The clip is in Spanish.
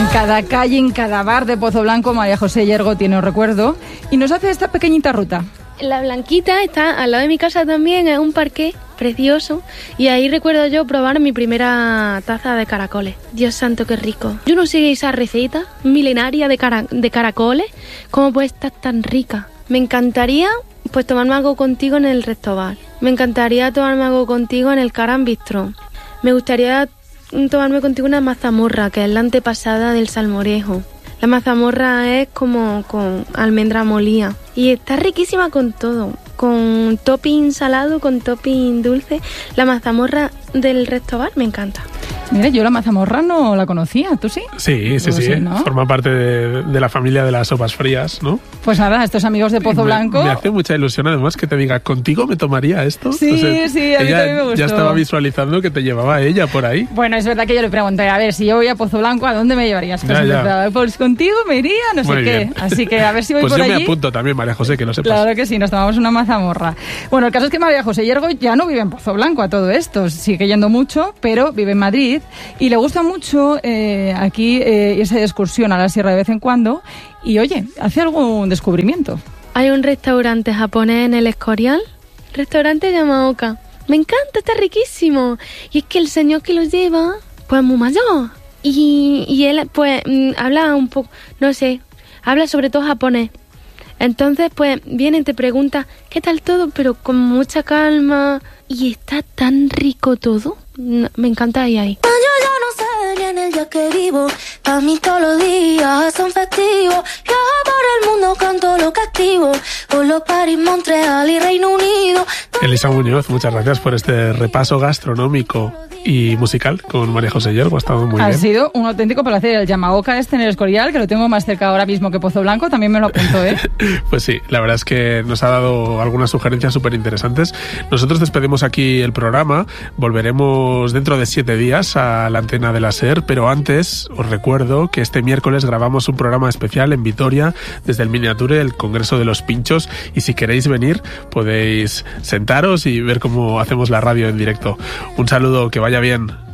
cada calle, en cada bar de Pozo Blanco, María José Yergo tiene un recuerdo y nos hace esta pequeñita ruta. La Blanquita está al lado de mi casa también, es un parque precioso y ahí recuerdo yo probar mi primera taza de caracoles. Dios santo, qué rico. Yo no sé esa receta milenaria de caracoles, cómo puede estar tan rica. Me encantaría pues tomarme algo contigo en el Restobar. Me encantaría tomarme algo contigo en el Caram Bistro. Me gustaría tomarme contigo una mazamorra, que es la antepasada del salmorejo. La mazamorra es como con almendra molida y está riquísima con todo, con topping salado, con topping dulce. La mazamorra del Restobar me encanta. Mira, yo la mazamorra no la conocía, ¿tú sí? Sí, ¿no? Forma parte de la familia de las sopas frías, ¿no? Pues nada, estos amigos de Pozo Blanco... Me hace mucha ilusión además que te diga, ¿contigo me tomaría esto? Sí, a mí también me gustó. Ya estaba visualizando que te llevaba ella por ahí. Bueno, es verdad que yo le pregunté, a ver, si yo voy a Pozo Blanco, ¿a dónde me llevarías? Pues contigo me iría, no sé qué. Así que a ver si voy pues por allí. Pues yo me apunto también, María José, que lo sepas. Claro que sí, nos tomamos una mazamorra. Bueno, el caso es que María José Yergo ya no vive en Pozo Blanco a todo esto. Sigue yendo mucho, pero vive en Madrid y le gusta mucho aquí irse de excursión a la sierra de vez en cuando y, oye, hace algún descubrimiento. Hay un restaurante japonés en el Escorial, restaurante Yamaoka. Me encanta, está riquísimo. Y es que el señor que lo lleva, pues muy mayor. Y él, pues, habla un poco, no sé, habla sobre todo japonés. Entonces, pues, viene y te pregunta, ¿qué tal todo? Pero con mucha calma. Y está tan rico todo. Me encanta ir ahí. En el día que vivo, pa' mí todos los días son festivos. Viajo por el mundo con todo lo que activo, por los París, Montreal y Reino Unido. Elisa Muñoz, muchas gracias por este repaso gastronómico y musical con María José Yergo. Ha estado muy bien. Ha sido un auténtico placer. El Yamaoka en el Escorial, que lo tengo más cerca ahora mismo que Pozo Blanco, también me lo apunto, ¿eh? Pues sí, la verdad es que nos ha dado algunas sugerencias súper interesantes. Nosotros despedimos aquí el programa. Volveremos dentro de 7 días a la antena de la SER, pero antes os recuerdo que este miércoles grabamos un programa especial en Vitoria desde el Miniature del Congreso de los Pinchos, y si queréis venir podéis sentaros y ver cómo hacemos la radio en directo. Un saludo, que vaya bien.